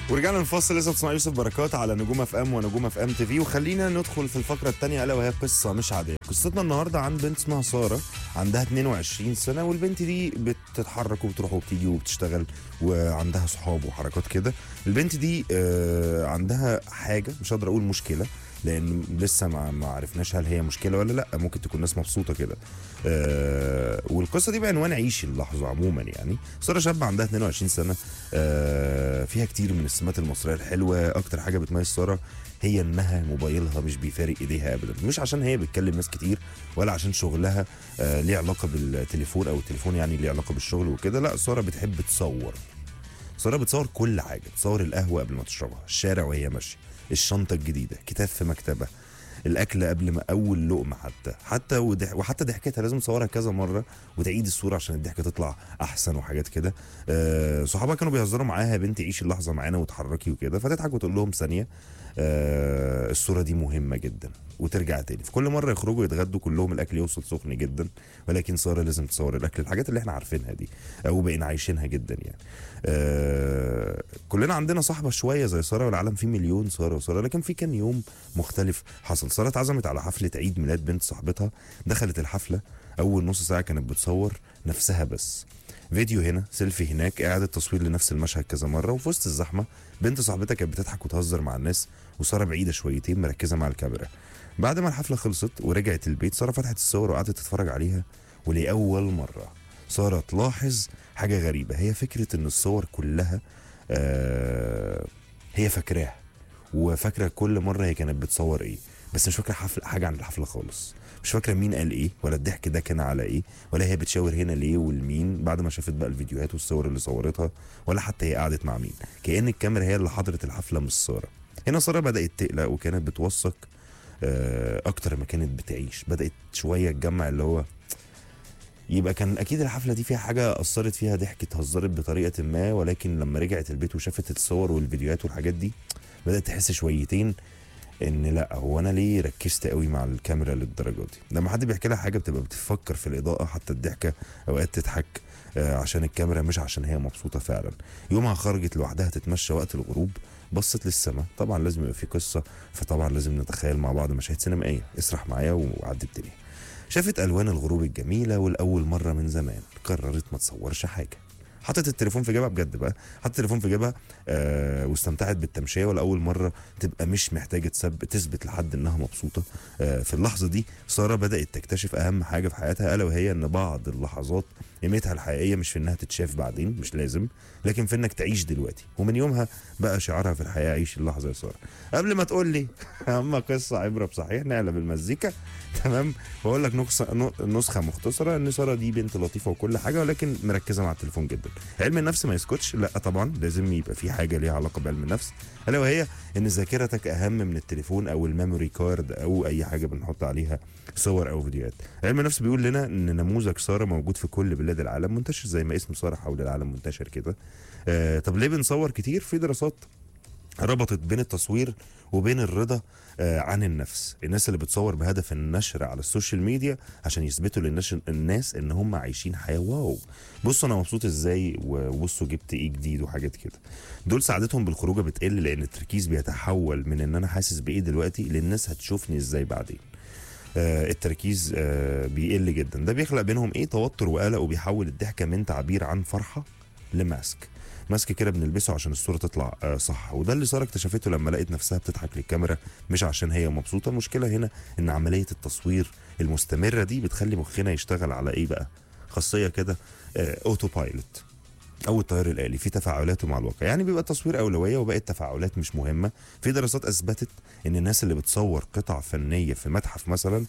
ورجعنا نفصل. لسه بتسمع يوسف بركات على نجوم اف ام ونجوم اف ام تي في، وخلينا ندخل في الفقره الثانيه الا وهي قصه مش عاديه. قصتنا النهارده عن بنت اسمها ساره، عندها 22 سنه، والبنت دي بتتحرك وبتروح وبتيجي وبتشتغل وعندها صحاب وحركات كده. البنت دي عندها حاجه، مش هقدر اقول مشكله لان لسه ما عرفناش هل هي مشكله ولا لا، ممكن تكون ناس مبسوطه كده. والقصه دي بعنوان عيش اللحظه. عموما يعني ساره شابه عندها 22 سنه، فيها كتير من السمات المصريه الحلوه. اكتر حاجه بتميز ساره هي انها موبايلها مش بيفارق ايديها ابدا، مش عشان هي بتكلم ناس كتير ولا عشان شغلها ليه علاقه بالتليفون، او التليفون يعني ليه علاقه بالشغل وكده. لا، ساره بتحب تصور. ساره بتصور كل حاجه، بتصور القهوه قبل ما تشربها، الشارع وهي ماشيه، الشنطه الجديده، كتاب في مكتبه، الاكل قبل ما اول لقمه، وحتى ضحكتها لازم تصورها كذا مره وتعيد الصوره عشان الضحكه تطلع احسن وحاجات كده. صحابها كانوا بيهزروا معاها يا بنتي عيشي اللحظه معانا وتحركي وكده، فتضحك وتقول لهم ثانيه الصوره دي مهمه جدا، وترجع تاني. في كل مره يخرجوا يتغدوا كلهم الاكل يوصل سخن جدا، ولكن ساره لازم تصور الاكل، الحاجات اللي احنا عارفينها دي او بقينا عايشينها جدا يعني. كلنا عندنا صاحبه شويه زي ساره، والعالم فيه مليون ساره وساره، لكن في كان يوم مختلف حصل. ساره اتعزمت على حفله عيد ميلاد بنت صاحبتها. دخلت الحفله، اول نص ساعه كانت بتصور نفسها بس، فيديو هنا سيلفي هناك، اعاده تصوير لنفس المشهد كذا مره. وفي وسط الزحمه بنت صاحبتها كانت بتضحك وتهزر مع الناس، وساره بعيده شويتين مركزه مع الكاميرا. بعد ما الحفله خلصت ورجعت البيت، ساره فتحت الصور وقعدت تتفرج عليها، ولاول مره ساره تلاحظ حاجه غريبه، هي فكره ان الصور كلها هي فاكراها، وفاكره كل مره هي كانت بتصور ايه، بس مش فاكره حاجه عن الحفله خالص. مش فاكره مين قال ايه، ولا الضحك ده كان على ايه، ولا هي بتشاور هنا ليه والمين بعد ما شافت بقى الفيديوهات والصور اللي صورتها، ولا حتى هي قعدت مع مين. كأن الكاميرا هي اللي حضرت الحفله مش ساره. هنا ساره بدات تقلق وكانت بتوثق اكتر ما كانت بتعيش. بدات شويه تجمع اللي هو يبقى كان اكيد الحفله دي فيها حاجه اثرت فيها، ضحكت هزرت بطريقه ما، ولكن لما رجعت البيت وشافت الصور والفيديوهات والحاجات دي بدات تحس شويتين ان لا، هو انا ليه ركزت قوي مع الكاميرا للدرجه دي. لما حد بيحكي لها حاجه بتبقى بتفكر في الاضاءه، حتى الضحكه اوقات تضحك عشان الكاميرا مش عشان هي مبسوطه فعلا. يومها خرجت لوحدها تتمشى وقت الغروب، بصت للسماء. طبعا لازم يبقى في قصه، فطبعا لازم نتخيل مع بعض مشاهد سينمائيه. اسرح معايا وعدي الدنيا. شافت الوان الغروب الجميله، والاول مره من زمان قررت ما تصورش حاجه. حطت التليفون في جيبها، بجد بقى حطت التليفون في جيبها واستمتعت بالتمشيه، ولاول مره تبقى مش محتاجه تثبت لحد انها مبسوطه. في اللحظه دي ساره بدات تكتشف اهم حاجه في حياتها، الا وهي ان بعض اللحظات قيمتها الحقيقيه مش في انها تتشاف بعدين، مش لازم، لكن في انك تعيش دلوقتي. ومن يومها بقى شعارها في الحياه عيش اللحظه يا ساره. قبل ما تقول لي اما قصه عبره بصحيح، نقلب المزيكا تمام، واقول لك نسخه مختصره ان ساره دي بنت لطيفه وكل حاجه، ولكن مركزه مع التليفون جدا. علم النفس ما يسكتش، لا طبعا لازم يبقى في حاجه ليها علاقه بعلم النفس، الا وهي ان ذاكرتك اهم من التليفون او الميموري كارد او اي حاجه بنحط عليها صور او فيديوهات. علم النفس بيقول لنا ان نموذج ساره موجود في كل بلاد العالم، منتشر زي ما اسم ساره حول العالم منتشر كده. طب ليه بنصور كتير؟ في دراسات ربطت بين التصوير وبين الرضا عن النفس. الناس اللي بتصور بهدف النشر على السوشيال ميديا عشان يثبتوا للناس ان هم عايشين حياه واو، بصوا انا مبسوط ازاي، وبصوا جبت ايه جديد وحاجات كده. دول سعادتهم بالخروجه بتقل، لان التركيز بيتحول من ان انا حاسس بايه دلوقتي للناس هتشوفني ازاي بعدين. التركيز بيقل جدا. ده بيخلق بينهم ايه؟ توتر وقلق، وبيحول الضحكه من تعبير عن فرحه لماسك كده بنلبسه عشان الصوره تطلع صح. وده اللي ساره اكتشفته لما لقيت نفسها بتضحك للكاميرا مش عشان هي مبسوطه. المشكله هنا ان عمليه التصوير المستمره دي بتخلي مخنا يشتغل على ايه بقى؟ خاصيه كده اوتو بايلوت او الطيار الالي في تفاعلاته مع الواقع. يعني بيبقى التصوير اولويه وباقي التفاعلات مش مهمه. في دراسات اثبتت ان الناس اللي بتصور قطع فنيه في متحف مثلا،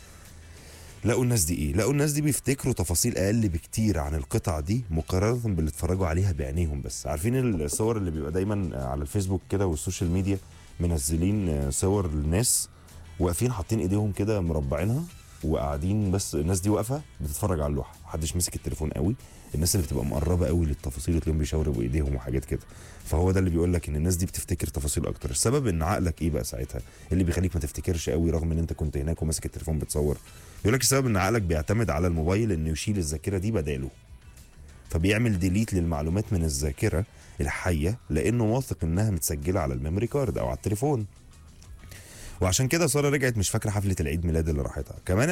لقوا الناس دي بيفتكروا تفاصيل اقل بكتير عن القطع دي مقارنه باللي اتفرجوا عليها بعينيهم بس. عارفين الصور اللي بيبقى دايما على الفيسبوك كده والسوشيال ميديا منزلين صور للناس واقفين حاطين ايديهم كده مربعينها وقاعدين، بس الناس دي واقفه بتتفرج على اللوحه، محدش مسك التليفون قوي. الناس اللي بتبقى مقربه قوي للتفاصيل تلاقيهم بيشاوروا بايديهم وحاجات كده. فهو ده اللي بيقول لك ان الناس دي بتفتكر تفاصيل اكتر. السبب ان عقلك ايه بقى ساعتها اللي بيخليك ما تفتكرش قوي رغم ان انت كنت هناك وماسك التليفون بتصور؟ يقول لك السبب ان عقلك بيعتمد على الموبايل انه يشيل الذاكره دي بداله، فبيعمل ديليت للمعلومات من الذاكره الحيه لانه واثق انها متسجله على الميموري كارد او على التليفون. وعشان كده ساره رجعت مش فاكره حفله العيد ميلاد اللي راحتها. كمان